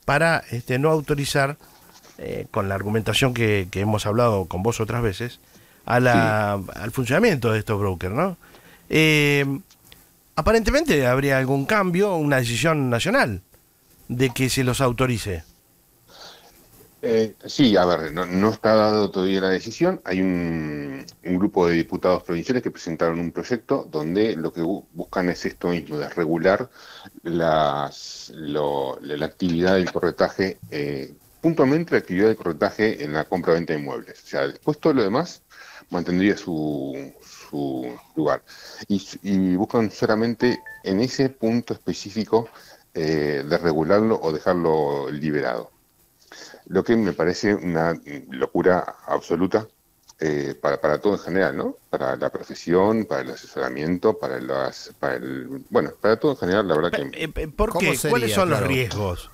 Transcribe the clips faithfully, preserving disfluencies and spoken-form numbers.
para este, no autorizar, eh, con la argumentación que, que hemos hablado con vos otras veces, a la, sí. al funcionamiento de estos brokers, ¿no? Eh, aparentemente habría algún cambio, una decisión nacional de que se los autorice. Eh, sí, a ver, no, no está dado todavía la decisión. Hay un, un grupo de diputados provinciales que presentaron un proyecto donde lo que bu buscan es esto mismo, de regular las, lo, la actividad del corretaje, eh, puntualmente la actividad del corretaje en la compra-venta de inmuebles. O sea, después todo lo demás mantendría su, su lugar. Y, y buscan solamente en ese punto específico eh, de regularlo o dejarlo liberado. Lo que me parece una locura absoluta eh, para, para todo en general, ¿no? Para la profesión, para el asesoramiento, para las, para el, bueno, para todo en general, la verdad que... ¿Por qué? Sería, ¿Cuáles son claro. los riesgos?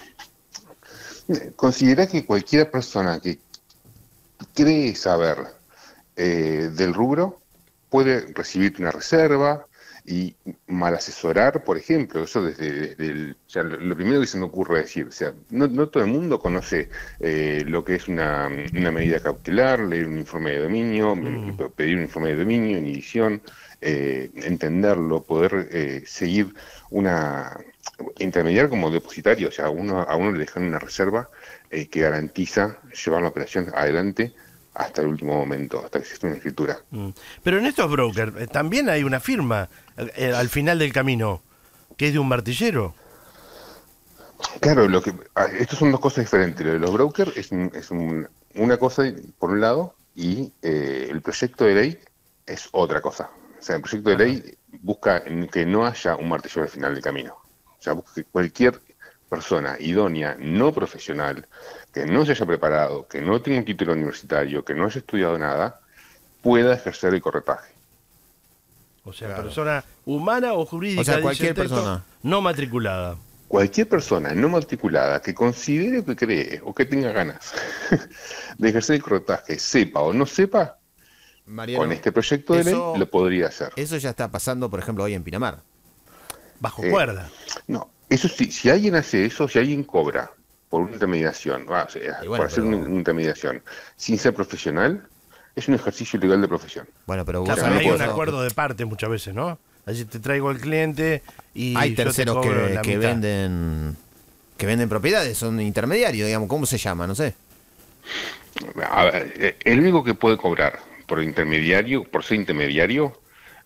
Considera que cualquier persona que cree saber eh, del rubro puede recibir una reserva y mal asesorar, por ejemplo. Eso desde, desde el, o sea, lo, lo primero que se me ocurre decir, o sea, no, no todo el mundo conoce eh, lo que es una, una medida cautelar, leer un informe de dominio, mm. pedir un informe de dominio, inhibición, eh, entenderlo, poder eh, seguir una intermediar como depositario, o sea, a uno, a uno le dejan una reserva eh, que garantiza llevar la operación adelante hasta el último momento, hasta que existe una escritura. Mm. Pero en estos brokers eh, también hay una firma eh, al final del camino, que es de un martillero. Claro, lo que estos son dos cosas diferentes. Lo de los brokers es, un, es un, una cosa por un lado, y eh, el proyecto de ley es otra cosa. O sea, el proyecto de Ajá. ley busca que no haya un martillero al final del camino. O sea, busca que cualquier persona idónea, no profesional, que no se haya preparado, que no tenga un título universitario, que no haya estudiado nada, pueda ejercer el corretaje. O sea, claro. persona humana o jurídica, o sea, cualquier texto, persona no matriculada. Cualquier persona no matriculada que considere o que cree o que tenga ganas de ejercer el corretaje, sepa o no sepa, Mariano, con este proyecto de eso, ley lo podría hacer. Eso ya está pasando, por ejemplo, hoy en Pinamar. Bajo eh, cuerda. No, eso sí, si alguien hace eso, si alguien cobra por una intermediación, ah, o sea, bueno, por hacer pero... una, una intermediación sin ser profesional, es un ejercicio ilegal de profesión. Bueno, pero claro, no hay un acuerdo de parte muchas veces, ¿no? Así te traigo al cliente y hay terceros que, que mitad. venden que venden propiedades, son intermediarios, digamos, ¿cómo se llama? No sé. A ver, el único que puede cobrar por intermediario, por ser intermediario,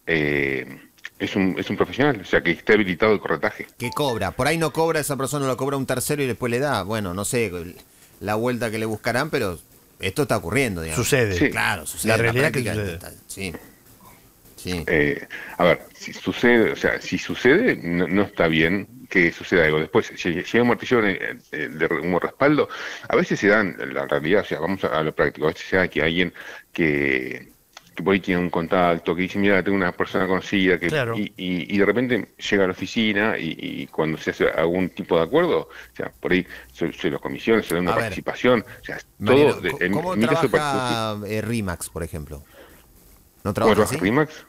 eh, es un es un profesional, o sea, que esté habilitado el corretaje. ¿Qué cobra? Por ahí no cobra esa persona, lo cobra un tercero y después le da, bueno, no sé, la vuelta que le buscarán, pero esto está ocurriendo, digamos. Sucede. Sí. Claro, sucede. La realidad que sucede. Está, sí. Sí. Eh, a ver, si sucede, o sea, si sucede, no, no está bien que suceda algo. Después, si llega un martillo de, de, de como respaldo, a veces se dan, la realidad, o sea, vamos a, a lo práctico, a veces se da que alguien que, que por ahí tiene un contacto, que dice, mira, tengo una persona conocida, que, claro. y, y, y de repente llega a la oficina y, y cuando se hace algún tipo de acuerdo, o sea, por ahí se, se los comisiones, se da una a participación, ver, o sea, Mariano, todo... De, en, ¿Cómo en mi trabaja caso, eh, RIMAX, por ejemplo? ¿No trabaja ¿Cómo así? trabaja RIMAX?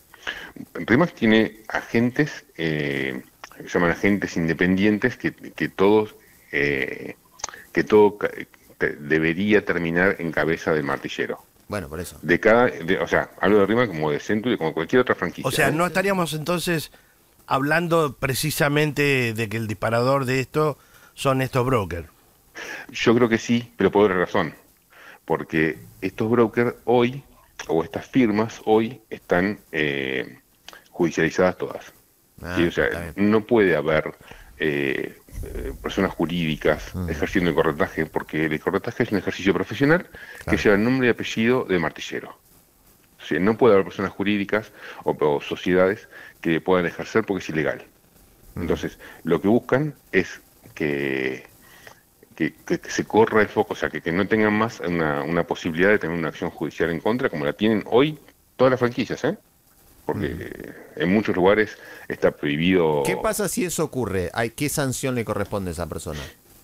RIMAX tiene agentes, eh, se llaman agentes independientes, que, que todos, eh, que todo te, debería terminar en cabeza del martillero. Bueno, por eso. De cada, de, o sea, hablo de RIMAX como de Century, como cualquier otra franquicia. O sea, no estaríamos entonces hablando precisamente de que el disparador de esto son estos brokers. Yo creo que sí, pero por otra razón. Porque estos brokers hoy, o estas firmas hoy, están eh, judicializadas todas. Ah, ¿sí? O sea, no puede haber eh, personas jurídicas uh-huh. ejerciendo el corretaje, porque el corretaje es un ejercicio profesional claro. que lleva el nombre y apellido de martillero. O sea, no puede haber personas jurídicas o, o sociedades que puedan ejercer porque es ilegal. Uh-huh. Entonces, lo que buscan es que, que, que, que se corra el foco, o sea, que, que no tengan más una, una posibilidad de tener una acción judicial en contra, como la tienen hoy todas las franquicias, ¿eh? Porque mm. en muchos lugares está prohibido... ¿Qué pasa si eso ocurre? ¿Qué sanción le corresponde a esa persona?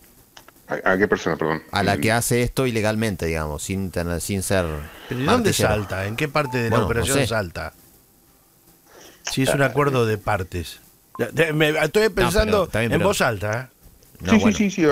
¿A, a qué persona, perdón? A la que hace esto ilegalmente, digamos, sin tener, sin ser... ¿Pero de dónde salta? ¿En qué parte de bueno, la operación no sé. salta? Si es un acuerdo de partes. Me, estoy pensando no, bien, en pero... voz alta, ¿eh? No, sí, bueno. sí, sí, sí.